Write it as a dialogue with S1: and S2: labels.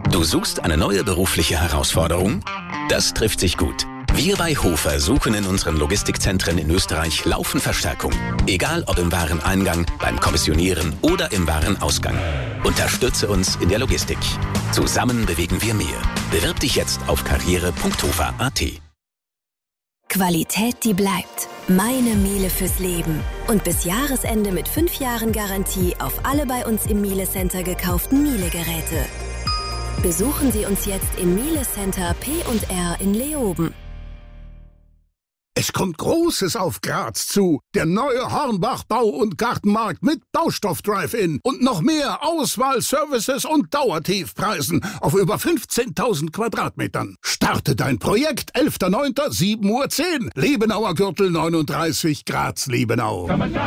S1: Du suchst eine neue berufliche Herausforderung? Das trifft sich gut. Wir bei Hofer suchen in unseren Logistikzentren in Österreich laufend Verstärkung. Egal ob im Wareneingang, beim Kommissionieren oder im Warenausgang. Unterstütze uns in der Logistik. Zusammen bewegen wir mehr. Bewirb dich jetzt auf karriere.hofer.at.
S2: Qualität, die bleibt. Meine Miele fürs Leben. Und bis Jahresende mit 5 Jahren Garantie auf alle bei uns im Miele Center gekauften Miele-Geräte. Besuchen Sie uns jetzt im Miele Center P&R in Leoben.
S3: Es kommt Großes auf Graz zu. Der neue Hornbach Bau- und Gartenmarkt mit Baustoff-Drive-In und noch mehr Auswahl, Services und Dauertiefpreisen auf über 15.000 Quadratmetern. Starte dein Projekt 11.09. 7:10 Uhr. Liebenauer Gürtel 39, Graz-Liebenau.